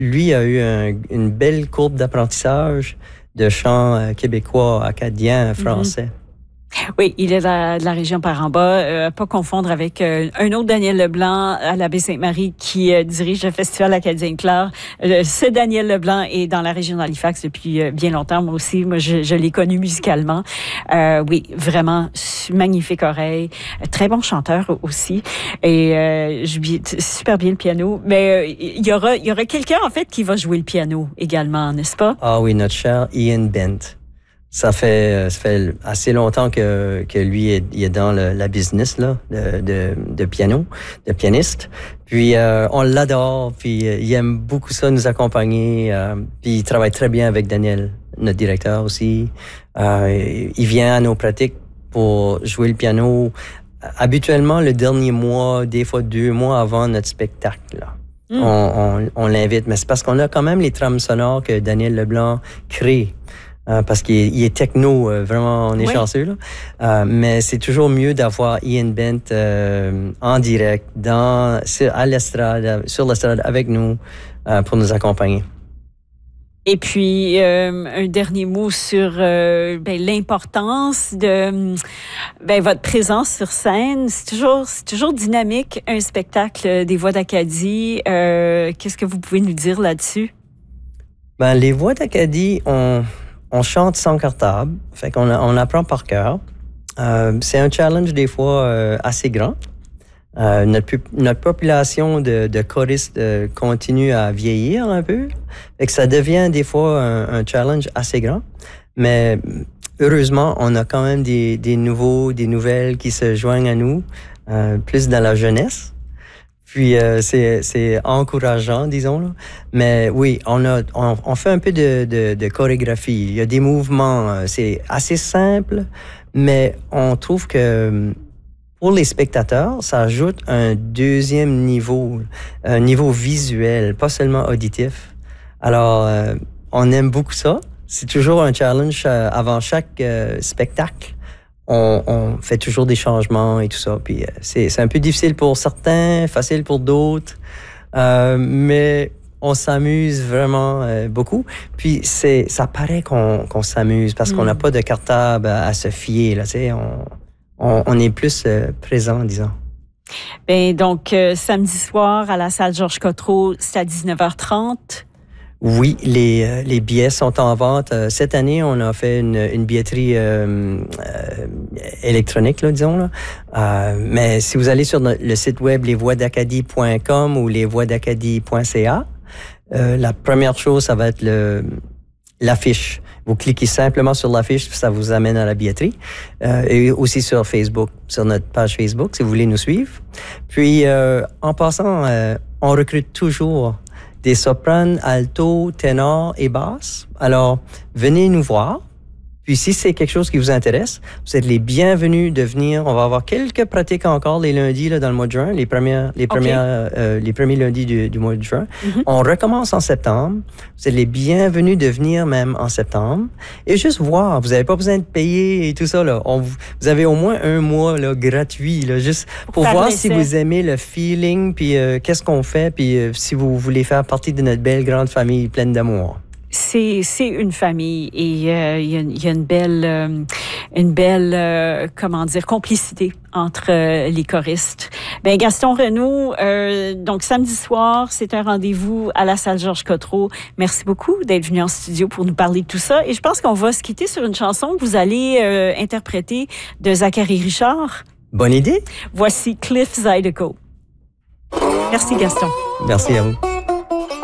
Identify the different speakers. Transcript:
Speaker 1: lui a eu une belle courbe d'apprentissage de chant québécois, acadien, français.
Speaker 2: Oui, il est de la région Paramba, pas confondre avec un autre Daniel Leblanc à la Baie-Sainte-Marie qui dirige le Festival Acadien Clair. Ce Daniel Leblanc est dans la région d'Halifax depuis bien longtemps. Moi aussi, je l'ai connu musicalement. Oui, vraiment magnifique oreille, très bon chanteur aussi et super bien le piano. Mais il y aura quelqu'un en fait qui va jouer le piano également, n'est-ce pas?
Speaker 1: Ah oui, notre cher Ian Bent. Ça fait assez longtemps que lui il est dans la business là de piano, de pianiste. Puis on l'adore, puis il aime beaucoup ça nous accompagner. Puis il travaille très bien avec Daniel, notre directeur aussi. Il vient à nos pratiques pour jouer le piano. Habituellement le dernier mois, des fois 2 mois avant notre spectacle. Là. On l'invite, mais c'est parce qu'on a quand même les trames sonores que Daniel Leblanc crée. Parce qu'il est techno, vraiment, on est chanceux, là. Mais c'est toujours mieux d'avoir Ian Bent en direct, sur l'estrade avec nous, pour nous accompagner.
Speaker 2: Et puis, un dernier mot sur l'importance de votre présence sur scène. C'est toujours dynamique, un spectacle des Voix d'Acadie. Qu'est-ce que vous pouvez nous dire là-dessus?
Speaker 1: Les Voix d'Acadie, on chante sans cartable, fait qu'on apprend par cœur. C'est un challenge des fois assez grand. Notre population de choristes continue à vieillir un peu, fait que ça devient des fois un challenge assez grand. Mais heureusement, on a quand même des nouvelles qui se joignent à nous, plus dans la jeunesse. Puis c'est encourageant, disons là. Mais oui, on fait un peu de chorégraphie. Il y a des mouvements, c'est assez simple, mais on trouve que pour les spectateurs, ça ajoute un deuxième niveau, un niveau visuel, pas seulement auditif. Alors, on aime beaucoup ça. C'est toujours un challenge avant chaque spectacle. On fait toujours des changements et tout ça. Puis c'est un peu difficile pour certains, facile pour d'autres. Mais on s'amuse vraiment beaucoup. Puis ça paraît qu'on s'amuse parce qu'on n'a pas de cartable à se fier. Là, tu sais, on est plus présent, disons.
Speaker 2: Donc, samedi soir à la salle Georges Cotreau, c'est à 19h30.
Speaker 1: Oui, les billets sont en vente. Cette année, on a fait une billetterie électronique, là, disons. Là. Mais si vous allez sur le site web lesvoixdacadie.com ou lesvoixdacadie.ca, la première chose, ça va être l'affiche. Vous cliquez simplement sur l'affiche, ça vous amène à la billetterie. Et aussi sur Facebook, sur notre page Facebook, si vous voulez nous suivre. Puis, en passant, on recrute toujours des sopranes, altos, ténors et basses. Alors, venez nous voir. Puis si c'est quelque chose qui vous intéresse, vous êtes les bienvenus de venir. On va avoir quelques pratiques encore les lundis là, dans le mois de juin, les premiers lundis du mois de juin. On recommence en septembre. Vous êtes les bienvenus de venir même en septembre et juste voir. Vous n'avez pas besoin de payer et tout ça là. Vous avez au moins 1 mois là gratuit là, juste pour voir si vous aimez le feeling puis qu'est-ce qu'on fait puis si vous voulez faire partie de notre belle grande famille pleine d'amour.
Speaker 2: C'est une famille et il y a une belle comment dire complicité entre les choristes. Gaston Renaud, donc samedi soir, c'est un rendez-vous à la salle Georges Cotreau. Merci beaucoup d'être venu en studio pour nous parler de tout ça et je pense qu'on va se quitter sur une chanson que vous allez interpréter de Zachary Richard.
Speaker 1: Bonne idée.
Speaker 2: Voici Cliff Zydeco. Merci Gaston.
Speaker 1: Merci à vous.